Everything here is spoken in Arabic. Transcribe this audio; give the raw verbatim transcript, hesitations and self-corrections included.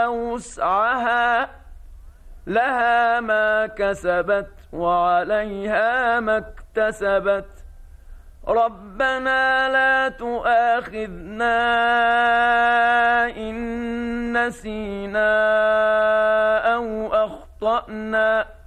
وسعها لها ما كسبت وعليها ما اكتسبت ربنا لا تؤاخذنا إن نسينا أو أخطأنا